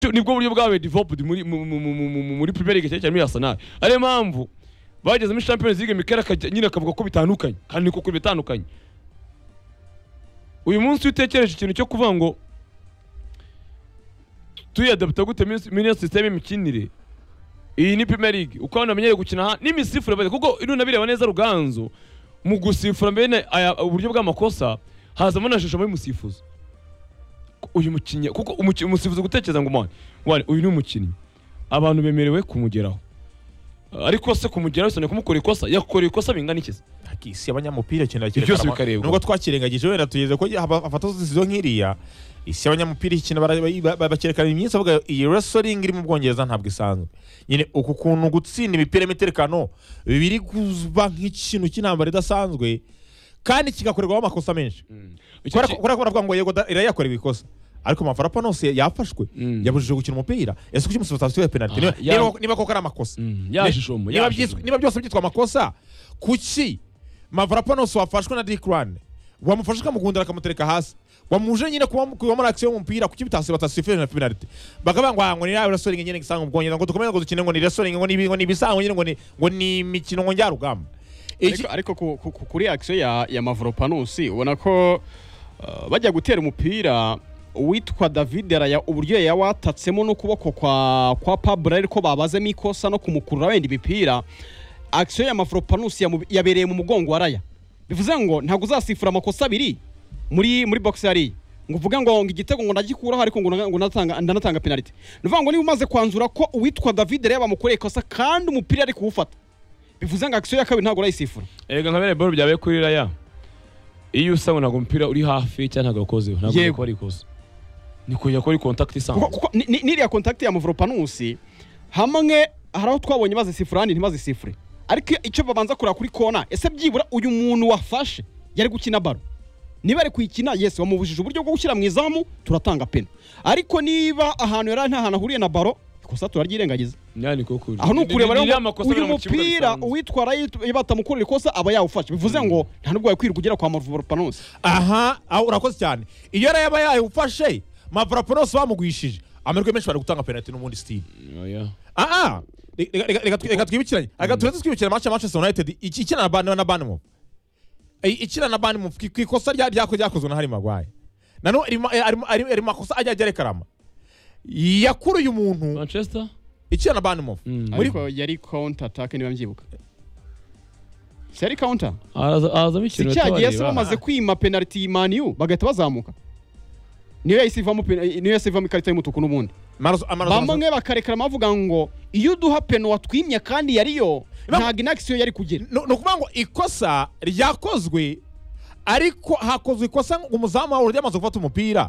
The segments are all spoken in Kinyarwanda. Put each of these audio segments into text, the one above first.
nibwo buryo bwawe developed muri Premier League cyane muri Arsenal ari mpamvu bageze muri Champions League Mikel nyine akavuga ko bitandukanye kandi niko kuri bitandukanye uyu munsi utekereje ikintu cyo kuvuga ngo tuyadapta gute muri system y'imikinire iyi ni Premier League uko abantu bamenyere gukina n'imisifura bade kuko iruna bireba neza Ruganzo mu gusifura mbene uburyo bw'amakosa hazamo na shusho muri musifuzi uyu mukinnyi kuko umusifuzi gutekereza ngo mwana uyu ni umukinnyi abantu bemerewe kumugeraho ariko se kumugeraho sone kumukora ikosa yakora ikosa bingana ikiza isi y'abanyamupira cyane cyose bikarebwa nubwo twakirengagije wenda tugeze ko afata zo nkiriya isi y'abanyamupira ikina bakerekana imyinsi avuga iyi wrestling iri mu Bwongereza ntabwo isanzwe nyine uku kuntu gutsinda imipira y'imiterekano bibiri kuba nk'ikintu cy'intambara idasanzwe kandi kigakorerwaho amakosa menshi kubera ngo yego irayakorewe ikosa ariko Mavarapa nose yafashwe yabujije gukina umupira ese kuki umusifuzi penalty niba koko ari amakosa niba byose byitwa amakosa kuki Mavarapa nose wafashwe na Declan wamufashe kamugundira akamutereka hasi wamuje nyine kuba muri action y'umupira kuki bitase batasifije na penalty bakabanga ngo ni yawe wrestling nyine gisanga mu Bwongereza ngo dukomeye ngo dukine ngo ni wrestling ngo ni bisango nyine ngo ni imikino ngo njyarugamba ariko kuri action ya Mavropanos ubona ko bajya gutera umupira witwa David Raya uburyo yawatatsemo no kuboko kwa Pablo ariko babazemo ikosa no kumukurura wenda imipira action ya Mavropanos yabereye mu mugongo wa Raya bivuze ngo ntago uzasifura amakosa abiri muri box yari ngo uvuga ngo igitego ngo ndagikuraho ariko ngo ndanatanga penalty nuvuga ngo ni umaze kwanzura ko uwitwa David Raya bamukoreye ikosa kandi umupira ari kuwufata bivuze ngo action ya kabiri ntago urayisifura erega nkabere ball byabaye kuri Raya iyo usanga ntago umupira uri hafi cyangwa ntago ukozeho ntago ukora ikosa niko yakora contact isanzwe kuko niriya contact ya Mavropanos hamwe haraho twabonye bazisifurani ntibazisifure ariko icyo babanza kurira kuri kona ese byibura uyu muntu wafashe yari gukina baro niba ari kuyikina yes wamubujije uburyo bwo gushyira mu izamu turatanga pena ariko niba ahantu yari nta hantu ahuriye na baro ikosa turaryirengagiza nyani koko aho nukureba rero uyu mupira uwitwara batamukorera ikosa aba yawufashe bivuze ngo nta nubwo yakwirirwa kugera kwa Mavropanos aho urakoze cyane iyo yaba yawufashe Mavropanos bamugwishije amerwe menshi bari gutanga penalty n'ubundi style reka twibukiranye twibukiranye match ya Manchester United ikina na Bournemouth ikina na Bournemouth ku ikosa ryakozwe na Harry Maguire nano ari makosa ajya arekarama yakuruye umuntu Manchester ikina na Bournemouth ariko yari counter attack niba mvyibuka seri counter azamo ikintu cyagiye se bamaze kwima penalty Man U bagahita bazamuka niyo yasivamo ikarita y'umutuku n'ubundi bamwe bakarekara bavuga ngo iyo duha peno watwimye kandi yariyo ntago inaction yari kugera no kuvuga ngo ikosa ryakozwe ariko hakozwe ikosa ngo umuzamu wawe ryamaze gufata umupira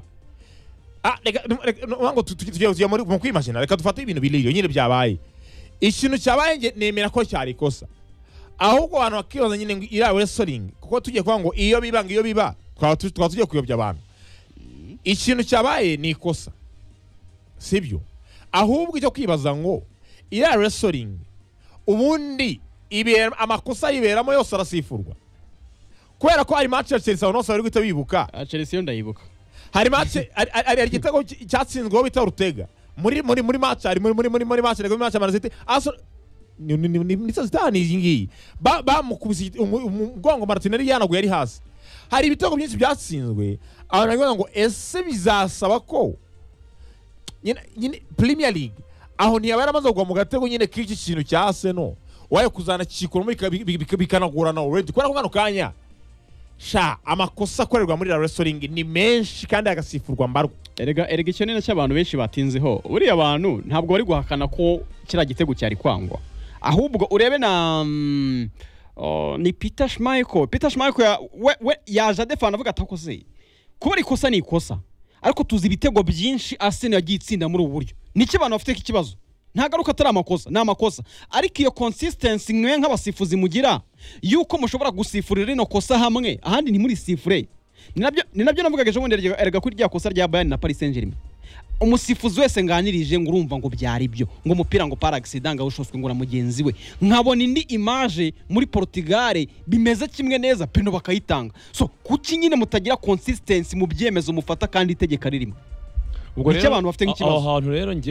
ngo tugiye mu kwimagina reka dufate ibintu biriyo nyine byabaye ikintu cyabaye nge nemera ko cyari ikosa ahubwo abantu bakibaza nyine ngo irawe wrestling kuko tugiye kuvuga ngo iyo biba twaba tugiye kuyobya abantu ikintu cyabaye ni ikosa sibyo ahubwo icyo kwibaza ngo iriya wrestling ubundi amakosa yiberamo yose arasifurwa kubera ko hari match ya Chelsea abantu bose bari guhita bibuka Chelsea yo ndayibuka hari match ari igitego cyatsinzweho bita Ortega muri match ari muri match rego match Man City ni Zidane iyi bamukubise umugongo Martinelli yanaguye ari hasi hari ibitego byinshi byatsinzwe abantu bavuga ngo ese bizasaba ko nyine Premier League aho ntiyaba yaramaze kugwa mu gatego nyine k'iki kintu cya Arsenal waye kuzana kikuramo bikanagorana already kubera ko ngano kanya amakosa akorerwa muri la wrestling ni menshi kandi agasifurwa mbarwa erega icyo ni nacyo abantu benshi batinzeho buriya abantu ntabwo bari guhakana ko kira gitego cyari kwangwa ahubwo urebe na ni Peter Schmeichel we yaje defana avuga atakoze kuba ikosa ni ikosa ariko tuzi ibitego byinshi Arsenal yagiye itsinda muri ubu buryo niki abantu bafite ikibazo ntagaruka atari amakosa ni amakosa ariko iyo consistency mwe nk'abasifuzi mugira yuko mushobora gusifurira rino kosa hamwe ahandi ni muri sifure ni nabyo navuga ejo bundi erega kuri rya kosa rya Bayern na Paris Saint-Germain umusifuzi wese nganirije ngo urumva ngo byari byo ngo umupira ngo par accident ngo ushoswe ngo na mugenzi we nkabona indi image muri Portugal bimeze kimwe neza peno bakayitanga so kuki nyine mutagira consistency mu byemezo mufata kandi itegeka ririmo ubwo Nicyo abantu bafite nk'ikibazo. aho hantu rero njye